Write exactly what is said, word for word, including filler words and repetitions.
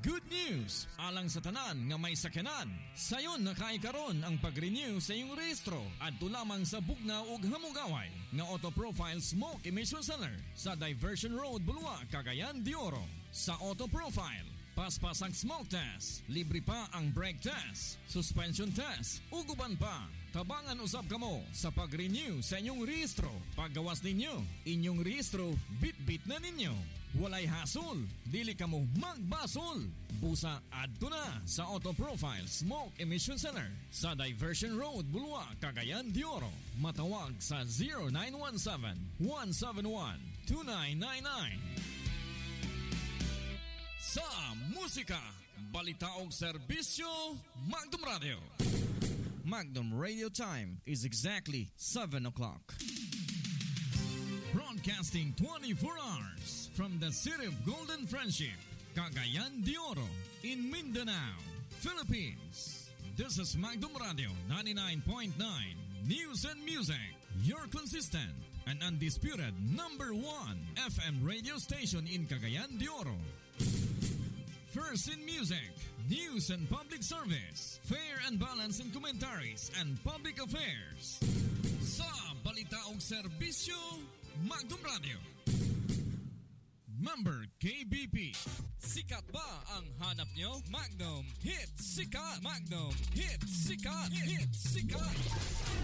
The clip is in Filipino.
good news alang sa tanan nga may sakyanan. Sayon nakay karon ang pag-renew sa iyong rehistro adto lamang sa Bugnaw ug Hamugaway nga Auto Profile Smoke Emission Center sa Diversion Road, Bulua, Cagayan de Oro. Sa Auto Profile, paspas ang smoke test, libre pa ang brake test, suspension test, uguban pa. Tabangan usab kamo sa pag-renew sa inyong rehistro. Paggawas ninyo, inyong rehistro, bit-bit na ninyo. Walay hasol, dili kamo magbasol. Busa adto na sa Auto Profile Smoke Emission Center sa Diversion Road, Bulua, Cagayan de Oro. Matawag sa zero nine one seven, one seven one, two nine nine nine. Sa musika, balita og serbisyo, Magnum Radio. Magnum Radio time is exactly seven o'clock. Broadcasting twenty-four hours from the city of Golden Friendship, Cagayan de Oro, in Mindanao, Philippines. This is Magnum Radio ninety-nine point nine News and Music, your consistent and undisputed number one F M radio station in Cagayan de Oro. First in music, news and public service, fair and balanced in commentaries and public affairs. Sa balita og serbisyo, Magnum Radio. Member K B P. Sikat ba ang hanap nyo? Magnum Hit Sikat. Magnum Hit Sikat. Hit Sikat.